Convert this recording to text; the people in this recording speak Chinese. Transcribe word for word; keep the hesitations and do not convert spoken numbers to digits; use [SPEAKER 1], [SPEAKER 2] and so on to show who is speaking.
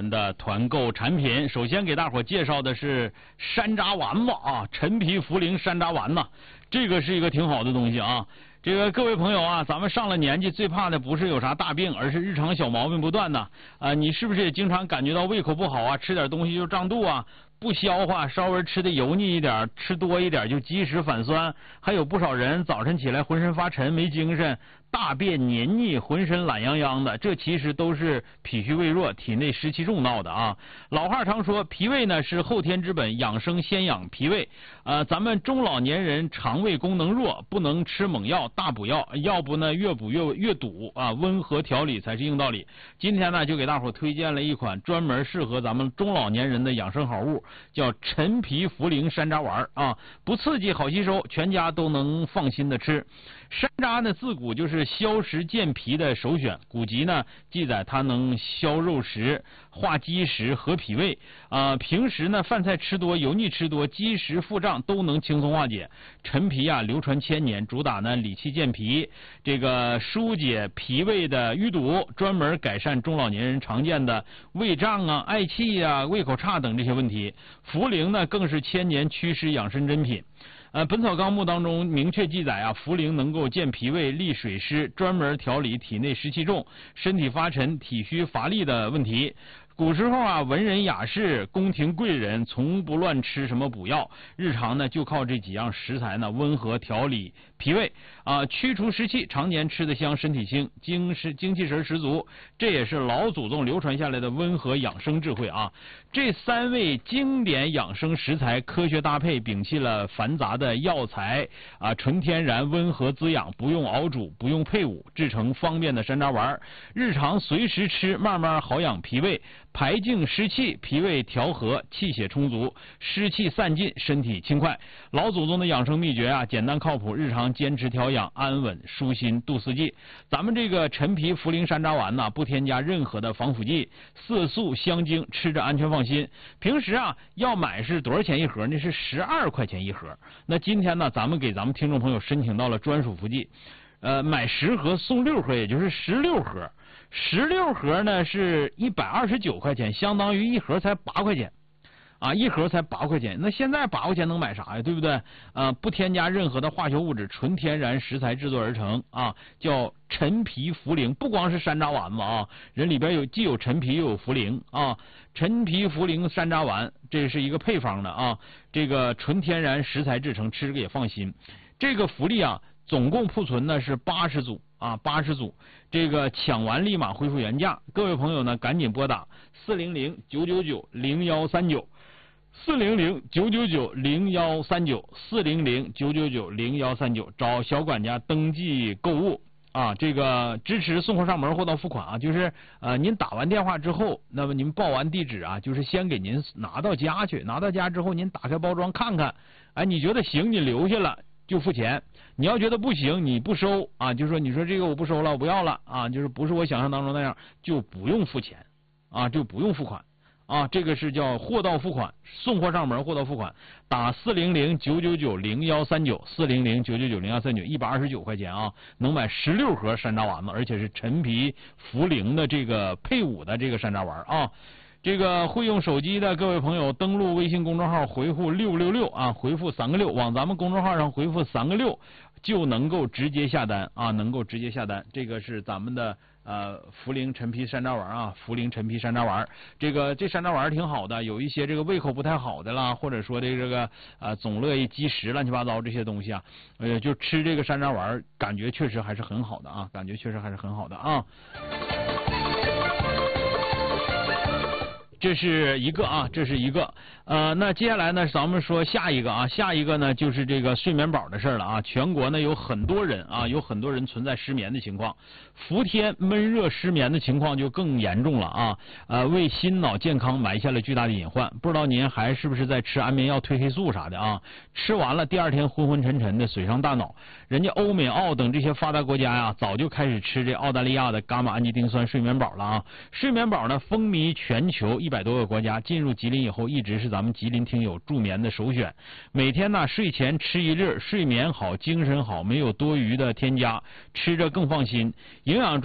[SPEAKER 1] 们的团购产品。首先给大伙介绍的是山楂丸子啊，陈皮茯苓山楂丸呐，这个是一个挺好的东西啊。这个各位朋友啊，咱们上了年纪最怕的不是有啥大病，而是日常小毛病不断呐。啊，你是不是也经常感觉到胃口不好啊，吃点东西就胀肚啊？不消化，稍微吃的油腻一点，吃多一点就积食反酸，还有不少人早晨起来浑身发沉没精神，大便黏腻，浑身懒洋洋的，这其实都是脾虚胃弱，体内湿气重闹的啊。老话常说，脾胃呢是后天之本，养生先养脾胃。呃，咱们中老年人肠胃功能弱，不能吃猛药大补药，要不呢越补越越堵啊，温和调理才是硬道理。今天呢就给大伙推荐了一款专门适合咱们中老年人的养生好物，叫陈皮茯苓山楂丸啊，不刺激，好吸收，全家都能放心的吃。山楂呢自古就是消食健脾的首选，古籍呢记载它能消肉食、化积食、和脾胃啊、呃。平时呢饭菜吃多、油腻吃多、积食腹胀都能轻松化解。陈皮啊流传千年，主打呢理气健脾，这个疏解脾胃的淤堵，专门改善中老年人常见的胃胀啊、嗳气啊、胃口差等这些问题。茯苓呢更是千年祛湿养生珍品。呃，《本草纲目》当中明确记载啊，茯苓能够健脾胃、利水湿，专门调理体内湿气重、身体发沉、体虚乏力的问题。古时候啊，文人雅士、宫廷贵人从不乱吃什么补药，日常呢就靠这几样食材呢温和调理脾胃啊，驱除湿气，常年吃得香，身体轻，精神精气神十足。这也是老祖宗流传下来的温和养生智慧啊。这三味经典养生食材科学搭配，摒弃了繁杂的药材啊，纯天然温和滋养，不用熬煮，不用配伍，制成方便的山楂丸，日常随时吃，慢慢好养脾胃。排净湿气，脾胃调和，气血充足，湿气散尽，身体轻快。老祖宗的养生秘诀啊，简单靠谱，日常坚持调养，安稳舒心度四季。咱们这个陈皮茯苓山楂丸呢，不添加任何的防腐剂、色素、香精，吃着安全放心。平时啊，要买是多少钱一盒呢？是十二块钱一盒。那今天呢，咱们给咱们听众朋友申请到了专属福利，呃，买十盒送六盒，也就是十六盒。十六盒呢是一百二十九块钱，相当于一盒才八块钱，啊，一盒才八块钱。那现在八块钱能买啥呀？对不对？啊，不添加任何的化学物质，纯天然食材制作而成啊，叫陈皮茯苓。不光是山楂丸子啊，人里边有既有陈皮又有茯苓啊。陈皮茯苓山楂丸，这是一个配方的啊，这个纯天然食材制成，吃着也放心。这个福利啊，总共库存呢是八十组。啊，八十组，这个抢完立马恢复原价。各位朋友呢，赶紧拨打四零零九九九零幺三九，四零零九九九零幺三九，四零零九九九零幺三九，找小管家登记购物啊。这个支持送货上门，货到付款啊。就是呃，您打完电话之后，那么您报完地址啊，就是先给您拿到家去，拿到家之后，您打开包装看看，哎，你觉得行，你留下了。就付钱，你要觉得不行，你不收啊，就说你说这个我不收了，我不要了啊，就是不是我想象当中那样，就不用付钱啊，就不用付款啊，这个是叫货到付款，送货上门，货到付款，打四零零九九九零幺三九，四零零九九九零幺三九，一百二十九块钱啊，能买十六盒山楂丸子，而且是陈皮茯苓的这个配伍的这个山楂丸啊。这个会用手机的各位朋友，登录微信公众号回复六六六啊，回复三个六，往咱们公众号上回复三个六，就能够直接下单啊，能够直接下单。这个是咱们的呃茯苓陈皮山楂丸啊，茯苓陈皮山楂丸，这个这山楂丸挺好的，有一些这个胃口不太好的啦，或者说这这个呃总乐意积食乱七八糟这些东西啊，呃就吃这个山楂丸，感觉确实还是很好的啊，感觉确实还是很好的啊。这是一个啊，这是一个，呃，那接下来呢，咱们说下一个啊，下一个呢就是这个睡眠宝的事了啊。全国呢有很多人啊，有很多人存在失眠的情况，伏天闷热失眠的情况就更严重了啊，呃，为心脑健康埋下了巨大的隐患。不知道您还是不是在吃安眠药、褪黑素啥的啊？吃完了第二天昏昏沉沉的，损伤大脑。人家欧美澳等这些发达国家呀，早就开始吃这澳大利亚的伽马氨基丁酸睡眠宝了啊。睡眠宝呢风靡全球一百多个国家，进入吉林以后一直是咱们吉林听友助眠的首选。每天呢睡前吃一粒，睡眠好，精神好，没有多余的添加，吃着更放心。营养